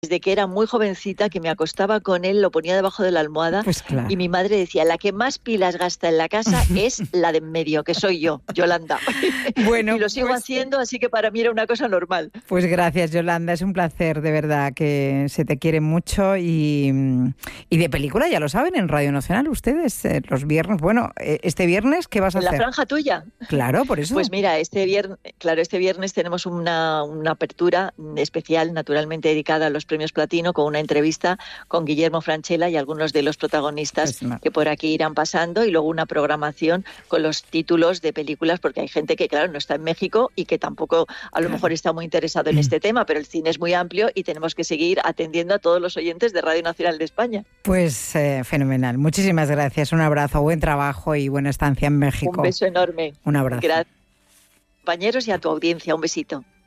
desde que era muy jovencita, que me acostaba con él, lo ponía debajo de la almohada, Pues claro. y mi madre decía, la que más pilas gasta en la casa es la de en medio, que soy yo, Yolanda. Bueno, y lo sigo haciendo, así que para mí era una cosa normal. Pues gracias, Yolanda, es un placer, de verdad, que se te quiere mucho y de película, ya lo saben, en Radio Nacional, ustedes, los viernes, bueno, este viernes, ¿qué vas a hacer? ¿En la franja tuya? Claro, por eso. Pues mira, este viernes tenemos una apertura especial, naturalmente dedicada a los premios Platino, con una entrevista con Guillermo Francella y algunos de los protagonistas que por aquí irán pasando, y luego una programación con los títulos de películas, porque hay gente que, claro, no está en México y que tampoco a lo mejor está muy interesado en este tema, pero el cine es muy amplio y tenemos que seguir atendiendo a todos los oyentes de Radio Nacional de España. Pues fenomenal. Muchísimas gracias. Un abrazo, buen trabajo y buena estancia en México. Un beso enorme. Un abrazo. Gracias, compañeros, y a tu audiencia. Un besito.